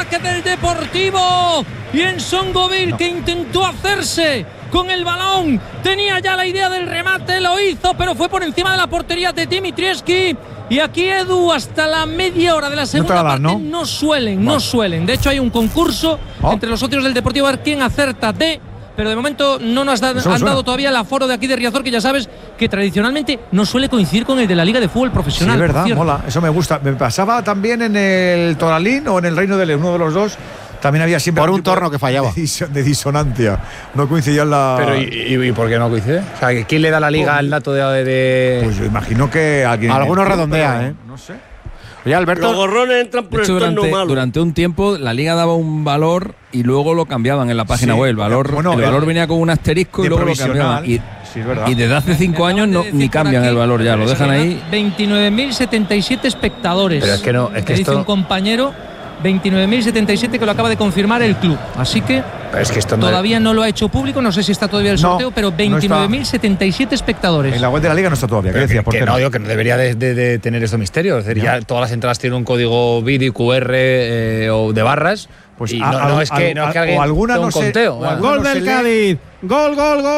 ataque del Deportivo. Y en Songoville, que intentó hacerse con el balón, tenía ya la idea del remate, lo hizo, pero fue por encima de la portería de Dimitrievski. Y aquí, Edu, hasta la media hora de la segunda parte no suelen. De hecho, hay un concurso entre los socios del Deportivo a ver quién acerta pero de momento no nos han dado todavía el aforo de aquí de Riazor, que ya sabes que tradicionalmente no suele coincidir con el de la Liga de Fútbol Profesional. Sí, es verdad, mola, eso me gusta. Me pasaba también en el Toralín o en el Reino de León, uno de los dos. También había siempre por un torno que fallaba de disonancia, no coincidía en la. Pero ¿y por qué no coincide? O sea, ¿quién le da a la Liga el dato de...? Pues yo imagino que alguien. Algunos redondea, no sé. Oye, Alberto, los gorrones entran por el torno malo. Durante un tiempo la Liga daba un valor y luego lo cambiaban en la página web. El valor venía con un asterisco y luego lo cambiaban. Y desde hace 5 años ni cambian el valor ya, lo dejan ahí. 29.077 espectadores. Pero es que no, es que dice un compañero, 29.077 que lo acaba de confirmar el club. Así que todavía no lo ha hecho público, no sé si está todavía el sorteo, pero 29.077 espectadores. En la web de la Liga no está todavía. ¿Qué decía? Que no debería de tener esto misterio. Es decir, ya todas las entradas tienen un código BID, QR o de barras. Pues no es que alguien o alguna un conteo. Gol del Cádiz. Gol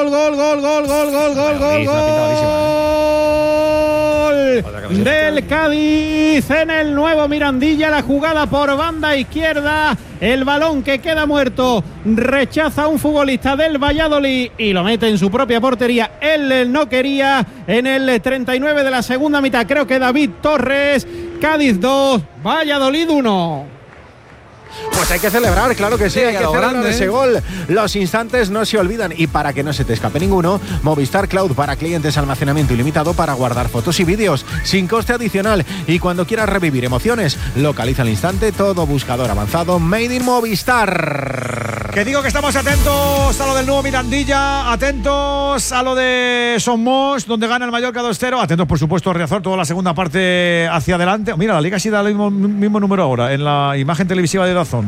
del Cádiz en el nuevo Mirandilla. La jugada por banda izquierda, el balón que queda muerto, rechaza a un futbolista del Valladolid y lo mete en su propia portería. Él no quería. En el 39 de la segunda mitad, creo que David Torres. Cádiz 2, Valladolid 1. Pues hay que celebrar, claro que sí, hay que celebrar ese gol. Los instantes no se olvidan y para que no se te escape ninguno, Movistar Cloud para clientes, almacenamiento ilimitado para guardar fotos y vídeos sin coste adicional. Y cuando quieras revivir emociones, localiza al instante todo buscador avanzado Made in Movistar. Que digo que estamos atentos a lo del nuevo Mirandilla, atentos a lo de Somos, donde gana el Mallorca 2-0, atentos por supuesto a Riazor, toda la segunda parte hacia adelante. Mira, la Liga sí da el mismo número ahora en la imagen televisiva de Dazón,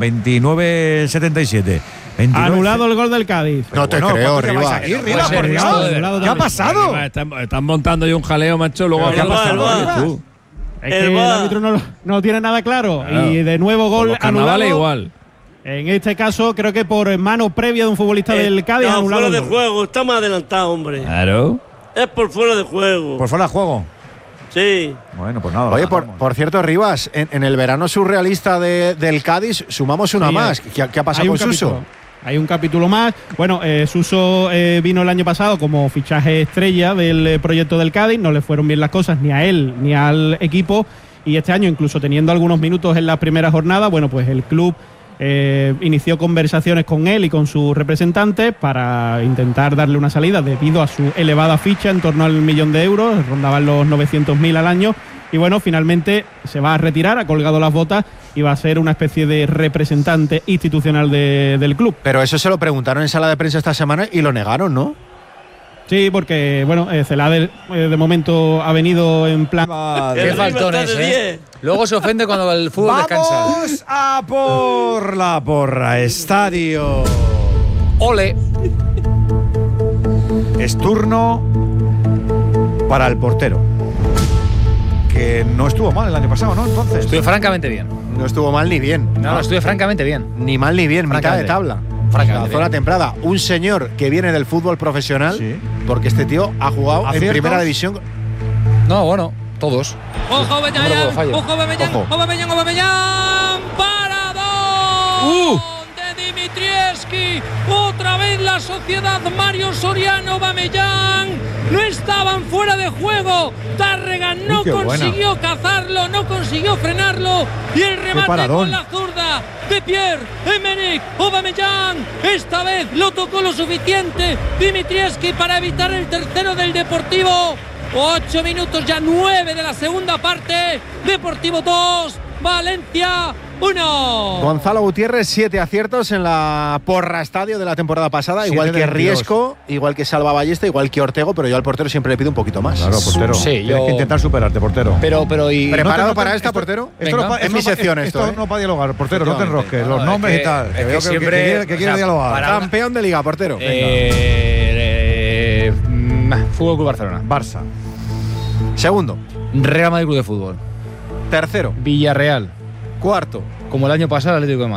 29-77. Anulado el gol del Cádiz. No te creo, Rivas. ¿Qué ha pasado? Están montando ya un jaleo, macho. Luego ¿qué ha pasado? Es que el árbitro no tiene nada claro. Y de nuevo gol anulado. Igual. En este caso, creo que por mano previa de un futbolista del Cádiz anulado. Fuera de juego, está más adelantado, hombre. Claro. Es por fuera de juego. ¿Por fuera de juego? Sí. Bueno, pues nada. Oye, por cierto, Rivas, en el verano surrealista del Cádiz sumamos una más. ¿Qué ha pasado con Suso? Hay un capítulo más. Bueno, Suso vino el año pasado como fichaje estrella del proyecto del Cádiz. No le fueron bien las cosas ni a él ni al equipo. Y este año, incluso teniendo algunos minutos en la primera jornada, bueno, pues el club inició conversaciones con él y con sus representantes para intentar darle una salida debido a su elevada ficha en torno al 1 millón de euros, rondaban los 900.000 al año. Y bueno, finalmente se va a retirar, ha colgado las botas y va a ser una especie de representante institucional del club. Pero eso se lo preguntaron en sala de prensa esta semana y lo negaron, ¿no? Sí, porque bueno, Celade de momento ha venido en plan. Qué faltones, Luego se ofende cuando el fútbol descansa. Vamos a por la porra. Estadio. Ole. Es turno para el portero, que no estuvo mal el año pasado, ¿no? Entonces. Estuvo francamente bien. No estuvo mal ni bien. No, estuvo francamente bien. Ni mal ni bien, mitad de tabla. La zona temprada. Un señor que viene del fútbol profesional, porque este tío ha jugado en primera división. No, bueno, todos. ¡Ojo, Bellán! ¡Ojo, Bellán! ¡Parado! De Dimitrievski. Otra vez la sociedad Mario Soriano, Bamellán. No estaban fuera de juego. Tárrega no consiguió cazarlo, no consiguió frenarlo. Y el remate con la zurda de Pierre-Emerick Aubameyang. Esta vez lo tocó lo suficiente Dimitrievski para evitar el tercero del Deportivo. 8 minutos ya, 9 de la segunda parte. Deportivo 2, Valencia 1. Gonzalo Gutiérrez, 7 aciertos en la porra estadio de la temporada pasada, igual que Riesco, igual que Salva Ballesta, igual que Ortego, pero yo al portero siempre le pido un poquito más. Claro, portero. Sí, tienes que intentar superarte, portero. Pero ¿y preparado para esta, esto, portero? Es mi sección esto no para dialogar, portero, no te enrosques, los nombres y tal. Que veo que quiere dialogar. Campeón de Liga, portero. Fútbol Club Barcelona. Barça. Segundo, Real Madrid Club de Fútbol. tercero, Villarreal. cuarto, como el año pasado, Atlético de Madrid.